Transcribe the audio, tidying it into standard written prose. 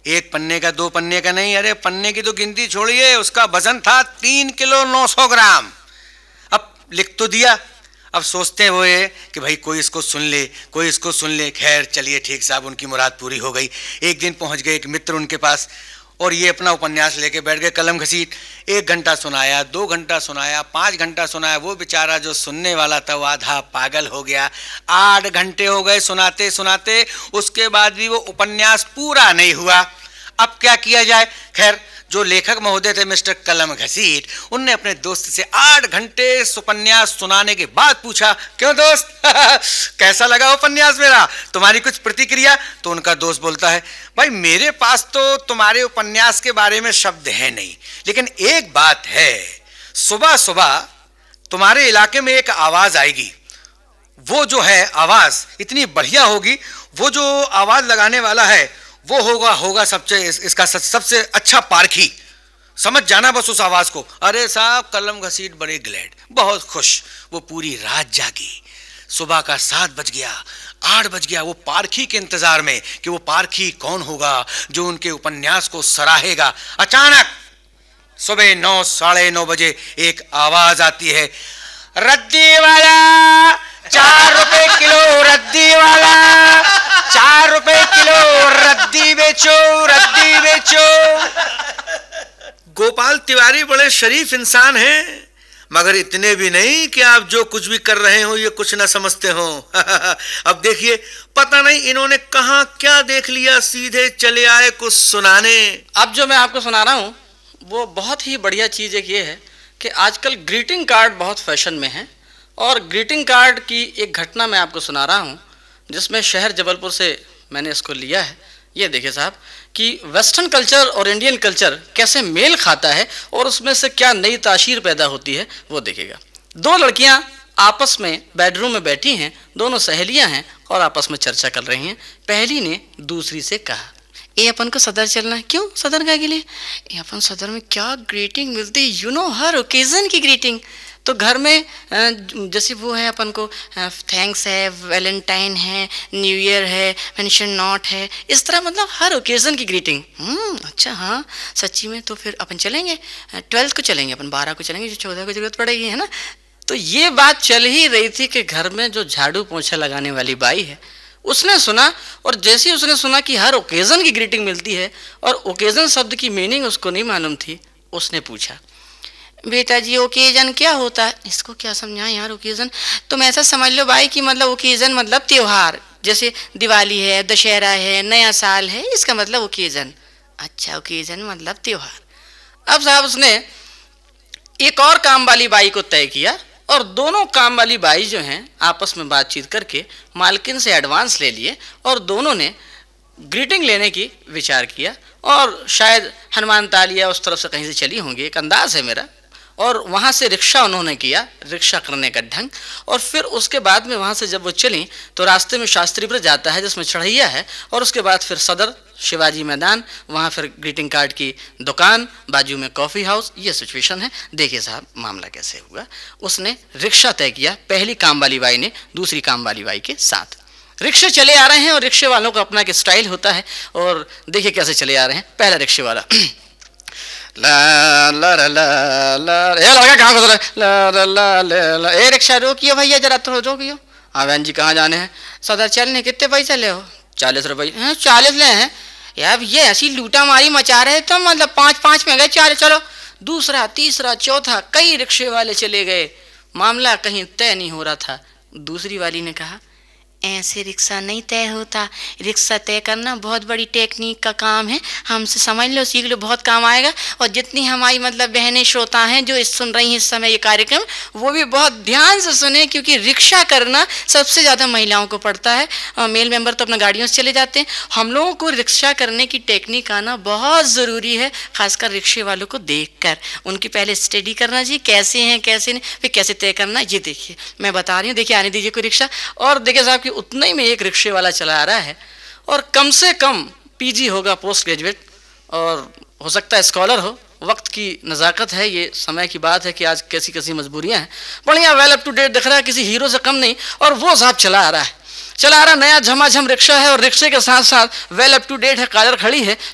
एक पन्ने का, 2 पन्ने का नहीं, अरे पन्ने की तो गिनती छोड़िए, उसका वजन था 3 किलो 900 ग्राम। अब लिख तो दिया, अब सोचते हुए कि भाई कोई इसको सुन ले, कोई इसको सुन ले। खैर चलिए ठीक साहब, उनकी मुराद पूरी हो गई। एक दिन पहुंच गए एक मित्र उनके पास और ये अपना उपन्यास लेके बैठ गए कलम घसीट। 1 घंटा सुनाया, 2 घंटा सुनाया, 5 घंटा सुनाया। वो बेचारा जो सुनने वाला था वो आधा पागल हो गया। 8 घंटे हो गए सुनाते सुनाते, उसके बाद भी वो उपन्यास पूरा नहीं हुआ। अब क्या किया जाए? खैर जो लेखक महोदय थे मिस्टर कलम घसीट, उनने अपने दोस्त से 8 घंटे उपन्यास सुनाने के बाद पूछा, क्यों दोस्त कैसा लगा उपन्यास मेरा, तुम्हारी कुछ प्रतिक्रिया? तो उनका दोस्त बोलता है, भाई मेरे पास तो तुम्हारे उपन्यास के बारे में शब्द है नहीं, लेकिन एक बात है, सुबह सुबह तुम्हारे इलाके में एक आवाज आएगी, वो जो है आवाज इतनी बढ़िया होगी, वो जो आवाज लगाने वाला है वो होगा सबसे इसका सबसे अच्छा पारखी, समझ जाना बस उस आवाज को। अरे साहब कलम घसीट बड़े ग्लैड, बहुत खुश। वो पूरी रात जागी, सुबह का 7 बज गया, 8 बज गया, वो पारखी के इंतजार में कि वो पारखी कौन होगा जो उनके उपन्यास को सराहेगा। अचानक सुबह 9, साढ़े 9 बजे एक आवाज आती है, रद्दी वाला 4 रुपए किलो, रद्दी वाला 4 रुपए किलो, रद्दी बेचो, रद्दी बेचो। गोपाल तिवारी बड़े शरीफ इंसान हैं, मगर इतने भी नहीं कि आप जो कुछ भी कर रहे हो ये कुछ ना समझते हो। अब देखिए, पता नहीं इन्होंने कहां क्या देख लिया, सीधे चले आए कुछ सुनाने। अब जो मैं आपको सुना रहा हूं वो बहुत ही बढ़िया चीज एक ये है कि आजकल ग्रीटिंग कार्ड बहुत फैशन में है, और ग्रीटिंग कार्ड की एक घटना मैं आपको सुना रहा हूं जिसमें शहर जबलपुर से मैंने इसको लिया है। ये देखिए साहब कि वेस्टर्न कल्चर और इंडियन कल्चर कैसे मेल खाता है और उसमें से क्या नई तासीर पैदा होती है, वो देखिएगा। 2 लड़कियां आपस में बेडरूम में बैठी हैं, दोनों सहेलियां हैं और आपस में चर्चा कर रही हैं। पहली ने दूसरी से कहा, ये अपन को सदर चलना है। क्यों सदर का के लिए? ये अपन सदर में क्या ग्रीटिंग मिलती है, यू नो, हर ओकेजन की ग्रीटिंग। तो घर में जैसे वो है अपन को थैंक्स है, वैलेंटाइन है, न्यू ईयर है, मेंशन नॉट है, इस तरह मतलब हर ओकेजन की ग्रीटिंग। अच्छा हाँ सच्ची में, तो फिर अपन चलेंगे 12 को चलेंगे, अपन 12 को चलेंगे, जो 14 को जरूरत पड़ेगी, है ना। तो ये बात चल ही रही थी कि घर में जो झाड़ू पोछा लगाने वाली बाई है उसने सुना, और जैसे ही उसने सुना कि हर ओकेजन की ग्रीटिंग मिलती है और ओकेजन शब्द की मीनिंग उसको नहीं मालूम थी, उसने पूछा, बेटा जी ओकेजन क्या होता है? इसको क्या समझाएं यार ओकेजन? तुम ऐसा समझ लो भाई कि मतलब ओकेजन मतलब त्योहार, जैसे दिवाली है, दशहरा है, नया साल है, इसका मतलब ओकेजन। अच्छा ओकेजन मतलब त्योहार। अब साहब उसने एक और काम वाली बाई को तय किया और दोनों काम वाली बाई जो हैं आपस में बातचीत करके मालकिन से एडवांस ले लिए और दोनों ने ग्रीटिंग लेने की विचार किया। और शायद हनुमान तालिया उस तरफ से कहीं से चली होंगी, एक अंदाज है मेरा। और वहाँ से रिक्शा उन्होंने किया, रिक्शा करने का ढंग। और फिर उसके बाद में वहाँ से जब वो चली तो रास्ते में शास्त्री ब्रिज जाता है जिसमें चढ़ैया है, और उसके बाद फिर सदर शिवाजी मैदान, वहाँ फिर ग्रीटिंग कार्ड की दुकान, बाजू में कॉफ़ी हाउस। ये सिचुएशन है। देखिए साहब मामला कैसे हुआ। उसने रिक्शा तय किया, पहली काम वाली बाई ने दूसरी काम वाली बाई के साथ। रिक्शे चले आ रहे हैं और रिक्शे वालों का अपना एक स्टाइल होता है, और देखिए कैसे चले आ रहे हैं। पहला रिक्शे वाला ला ला ला ला ला, ये लड़का कहाँ गुजरा? ला ला ला ला ला, ए रिक्शा रोकियो भैया जरा, थोड़ा रोकियो। हाँ बहन जी कहाँ जाने हैं? सदर चलने। कितने पैसे ले हो? 40 रुपये। हैं 40 ले हैं यार, ये ऐसी लूटा मारी मचा रहे तो मतलब 5-5 में गए 40। चलो दूसरा, तीसरा, चौथा, कई रिक्शे वाले चले गए। मामला कहीं तय नहीं हो रहा था। दूसरी वाली ने कहा, ऐसे रिक्शा नहीं तय होता, रिक्शा तय करना बहुत बड़ी टेक्निक का काम है, हमसे समझ लो, सीख लो, बहुत काम आएगा। और जितनी हमारी मतलब बहनें श्रोता हैं जो सुन रही हैं इस समय ये कार्यक्रम, वो भी बहुत ध्यान से सुने, क्योंकि रिक्शा करना सबसे ज़्यादा महिलाओं को पड़ता है। मेल मेंबर तो अपना गाड़ियों से चले जाते हैं। हम लोगों को रिक्शा करने की टेक्निक आना बहुत ज़रूरी है, खासकर रिक्शे वालों को देख कर उनकी पहले स्टडी करना चाहिए, कैसे हैं कैसे नहीं, फिर कैसे तय करना। ये देखिए मैं बता रही हूँ, देखिए आने दीजिए कोई रिक्शा। और देखिए साहब कि उतना ही में एक रिक्शे वाला चला आ रहा है, और कम से कम पीजी होगा, पोस्ट ग्रेजुएट, और हो सकता है स्कॉलर हो। वक्त की नज़ाकत है, ये समय की बात है कि आज कैसी कैसी मजबूरियां हैं। बढ़िया वेल अप टू डेट दिख रहा है, किसी हीरो से कम नहीं। और वो साहब चला आ रहा है, नया झमाझम रिक्शा है, और रिक्शे के साथ साथ वेल अप टू डेट है, कार खड़ी है।